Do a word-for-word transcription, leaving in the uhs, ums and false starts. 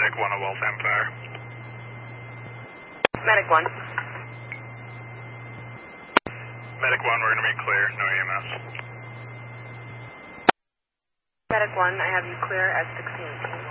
Medic one at Waltham Fire. Medic one. Medic one, we're going to be clear, no E M S. Medic one, I have you clear at sixteen.